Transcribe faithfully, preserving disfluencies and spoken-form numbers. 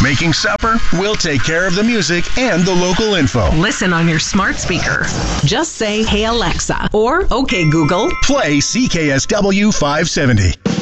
Making supper? We'll take care of the music and the local info. Listen on your smart speaker. Just say, "Hey Alexa," or "Okay Google." Play C K S W five seventy.